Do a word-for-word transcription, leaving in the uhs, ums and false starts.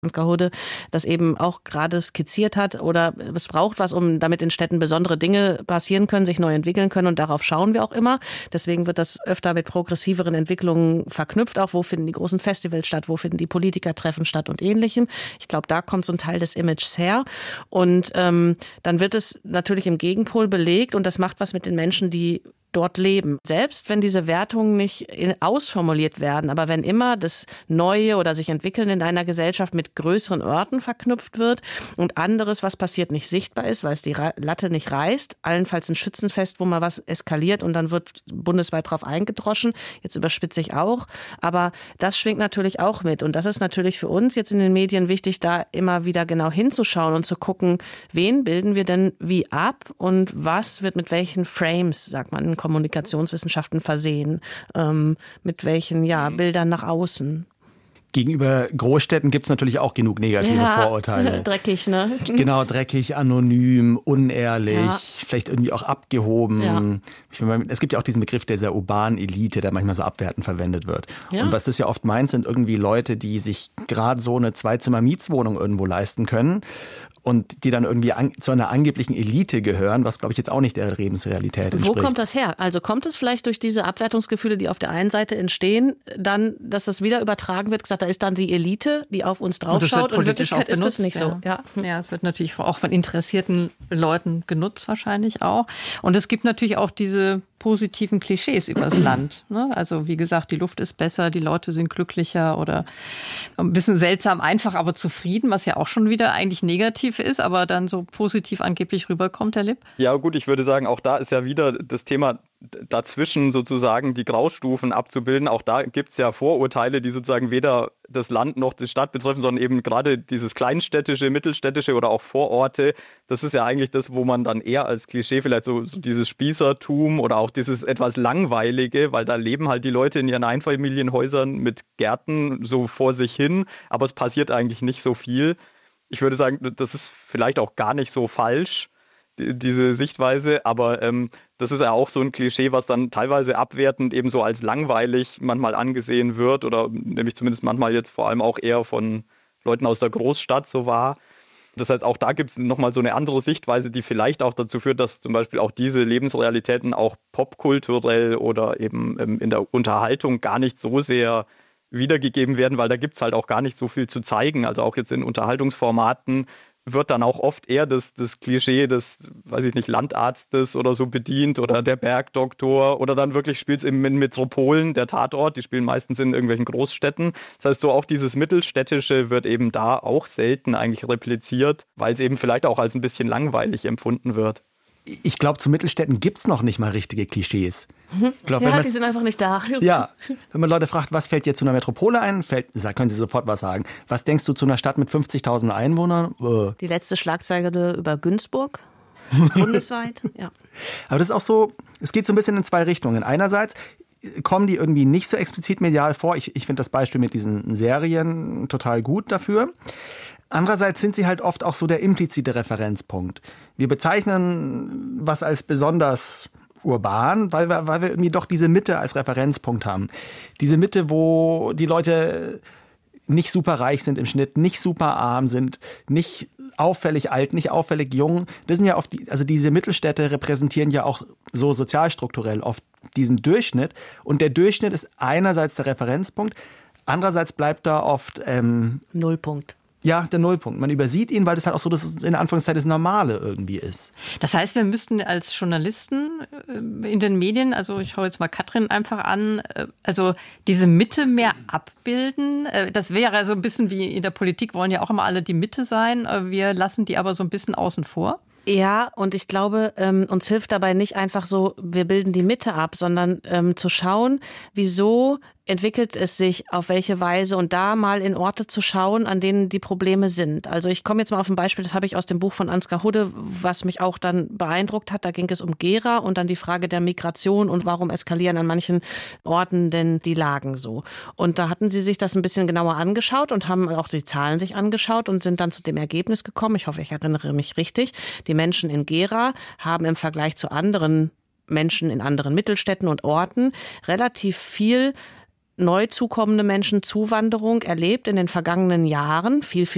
Ansgar Hudde das eben auch gerade skizziert hat, oder es braucht was, um damit in Städten besondere Dinge passieren können, sich neu entwickeln können, und darauf schauen wir auch immer. Deswegen wird das öfter mit progressiveren Entwicklungen verknüpft, auch wo finden die großen Festivals statt, wo finden die Politikertreffen statt und Ähnlichem. Ich glaube, da kommt so ein Teil des Images her, und ähm, dann wird es natürlich im Gegenpol belegt, und das macht was mit den Menschen, die dort leben. Selbst wenn diese Wertungen nicht ausformuliert werden, aber wenn immer das Neue oder sich entwickeln in einer Gesellschaft mit größeren Orten verknüpft wird und anderes, was passiert, nicht sichtbar ist, weil es die Latte nicht reißt, allenfalls ein Schützenfest, wo mal was eskaliert und dann wird bundesweit drauf eingedroschen, jetzt überspitze ich auch, aber das schwingt natürlich auch mit, und das ist natürlich für uns jetzt in den Medien wichtig, da immer wieder genau hinzuschauen und zu gucken, wen bilden wir denn wie ab und was wird mit welchen Frames, sagt man in Kommunikationswissenschaften, versehen, ähm, mit welchen ja, Bildern nach außen. Gegenüber Großstädten gibt es natürlich auch genug negative ja, Vorurteile. Dreckig, ne? Genau, dreckig, anonym, unehrlich, ja. Vielleicht irgendwie auch abgehoben. Ja. Ich meine, es gibt ja auch diesen Begriff dieser urbanen Elite, der manchmal so abwertend verwendet wird. Ja. Und was das ja oft meint, sind irgendwie Leute, die sich gerade so eine Zwei-Zimmer-Mietswohnung irgendwo leisten können und die dann irgendwie an, zu einer angeblichen Elite gehören, was, glaube ich, jetzt auch nicht der Lebensrealität entspricht. Wo kommt das her? Also kommt es vielleicht durch diese Abwertungsgefühle, die auf der einen Seite entstehen, dann, dass das wieder übertragen wird, gesagt, da ist dann die Elite, die auf uns draufschaut, und, und in Wirklichkeit ist das nicht so. Ja. Ja, es wird natürlich auch von interessierten Leuten genutzt wahrscheinlich auch. Und es gibt natürlich auch diese positiven Klischees übers Land. Also wie gesagt, die Luft ist besser, die Leute sind glücklicher oder ein bisschen seltsam einfach, aber zufrieden, was ja auch schon wieder eigentlich negativ ist, aber dann so positiv angeblich rüberkommt, Herr Lipp? Ja gut, ich würde sagen, auch da ist ja wieder das Thema dazwischen sozusagen die Graustufen abzubilden. Auch da gibt es ja Vorurteile, die sozusagen weder das Land noch die Stadt betreffen, sondern eben gerade dieses kleinstädtische, mittelstädtische oder auch Vororte. Das ist ja eigentlich das, wo man dann eher als Klischee vielleicht so, so dieses Spießertum oder auch dieses etwas Langweilige, weil da leben halt die Leute in ihren Einfamilienhäusern mit Gärten so vor sich hin, aber es passiert eigentlich nicht so viel. Ich würde sagen, das ist vielleicht auch gar nicht so falsch, diese Sichtweise, aber ähm, das ist ja auch so ein Klischee, was dann teilweise abwertend eben so als langweilig manchmal angesehen wird, oder nämlich zumindest manchmal jetzt vor allem auch eher von Leuten aus der Großstadt so war. Das heißt, auch da gibt es nochmal so eine andere Sichtweise, die vielleicht auch dazu führt, dass zum Beispiel auch diese Lebensrealitäten auch popkulturell oder eben ähm, in der Unterhaltung gar nicht so sehr wiedergegeben werden, weil da gibt es halt auch gar nicht so viel zu zeigen. Also auch jetzt in Unterhaltungsformaten wird dann auch oft eher das, das Klischee des, weiß ich nicht, Landarztes oder so bedient oder der Bergdoktor, oder dann wirklich spielt es in Metropolen, der Tatort, die spielen meistens in irgendwelchen Großstädten. Das heißt, so auch dieses Mittelstädtische wird eben da auch selten eigentlich repliziert, weil es eben vielleicht auch als ein bisschen langweilig empfunden wird. Ich glaube, zu Mittelstädten gibt es noch nicht mal richtige Klischees. Ich glaub, ja, die sind einfach nicht da. Ja, wenn man Leute fragt, was fällt dir zu einer Metropole ein, fällt, können sie sofort was sagen. Was denkst du zu einer Stadt mit fünfzigtausend Einwohnern? Äh. Die letzte Schlagzeile über Günzburg, bundesweit. Ja. Aber das ist auch so, es geht so ein bisschen in zwei Richtungen. Einerseits kommen die irgendwie nicht so explizit medial vor. Ich, ich finde das Beispiel mit diesen Serien total gut dafür. Andererseits sind sie halt oft auch so der implizite Referenzpunkt. Wir bezeichnen was als besonders urban, weil wir, weil wir irgendwie doch diese Mitte als Referenzpunkt haben. Diese Mitte, wo die Leute nicht super reich sind im Schnitt, nicht super arm sind, nicht auffällig alt, nicht auffällig jung. Das sind ja oft, die, also diese Mittelstädte repräsentieren ja auch so sozialstrukturell oft diesen Durchschnitt. Und der Durchschnitt ist einerseits der Referenzpunkt, andererseits bleibt da oft ähm, Nullpunkt. Ja, der Nullpunkt. Man übersieht ihn, weil das halt auch so das in Anführungszeichen das Normale irgendwie ist. Das heißt, wir müssten als Journalisten in den Medien, also ich schaue jetzt mal Katrin einfach an, also diese Mitte mehr abbilden. Das wäre so ein bisschen wie in der Politik, wollen ja auch immer alle die Mitte sein. Wir lassen die aber so ein bisschen außen vor. Ja, und ich glaube, ähm, uns hilft dabei nicht einfach so, wir bilden die Mitte ab, sondern ähm, zu schauen, wieso entwickelt es sich, auf welche Weise, und da mal in Orte zu schauen, an denen die Probleme sind. Also ich komme jetzt mal auf ein Beispiel, das habe ich aus dem Buch von Ansgar Hudde, was mich auch dann beeindruckt hat. Da ging es um Gera und dann die Frage der Migration und warum eskalieren an manchen Orten denn die Lagen so. Und da hatten sie sich das ein bisschen genauer angeschaut und haben auch die Zahlen sich angeschaut und sind dann zu dem Ergebnis gekommen, ich hoffe, ich erinnere mich richtig, die Menschen in Gera haben im Vergleich zu anderen Menschen in anderen Mittelstädten und Orten relativ viel neu zukommende Menschen, Zuwanderung erlebt in den vergangenen Jahren, viel, viel